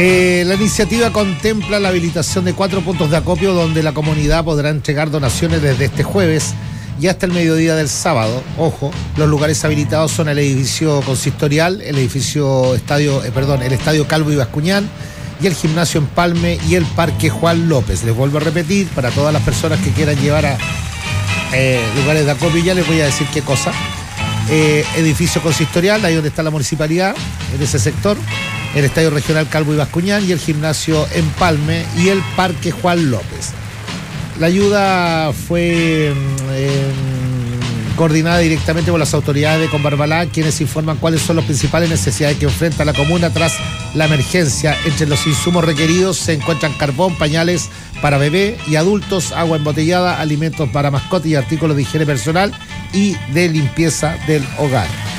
La iniciativa contempla la habilitación de 4 puntos de acopio donde la comunidad podrá entregar donaciones desde este jueves y hasta el mediodía del sábado. Ojo, los lugares habilitados son el edificio consistorial, el estadio Calvo y Bascuñán y el gimnasio Empalme y el Parque Juan López. Les vuelvo a repetir, para todas las personas que quieran llevar a lugares de acopio, ya les voy a decir qué cosa. Edificio consistorial, ahí donde está la municipalidad, en ese sector. El Estadio Regional Calvo y Bascuñán y el gimnasio Empalme y el Parque Juan López. La ayuda fue coordinada directamente por las autoridades de Combarbalá, quienes informan cuáles son las principales necesidades que enfrenta la comuna tras la emergencia. Entre los insumos requeridos se encuentran carbón, pañales para bebé y adultos, agua embotellada, alimentos para mascotas y artículos de higiene personal y de limpieza del hogar.